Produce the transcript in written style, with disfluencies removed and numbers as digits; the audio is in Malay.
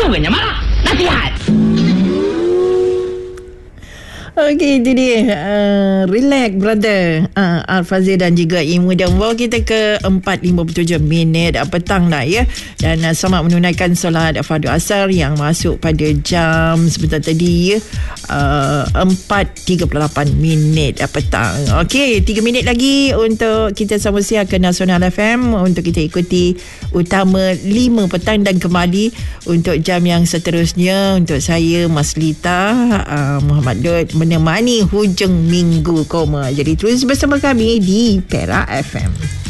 bukannya marah. Nasihat. Okey, itu dia. Relax, brother. Al-Fazil dan juga Imu. Dan bawa kita ke 4.57 minit petang dah, ya. Dan selamat menunaikan solat fardu asar yang masuk pada jam sebentar tadi, ya. 4.38 minit petang. Okey, 3 minit lagi untuk kita sama siar ke Nasional FM untuk kita ikuti Utama 5 petang, dan kembali untuk jam yang seterusnya untuk saya, Mas Lita, Muhammad Dut, menemani hujung minggu koma. Jadi terus bersama kami di Perak FM.